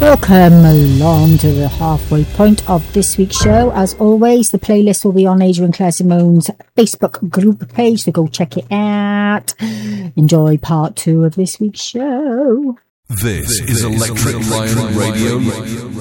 Welcome along to the halfway point of this week's show. As always, the playlist will be on Adrian Claire Simone's Facebook group page, so go check it out. Enjoy part 2 of this week's show. This is Electric Lion Radio.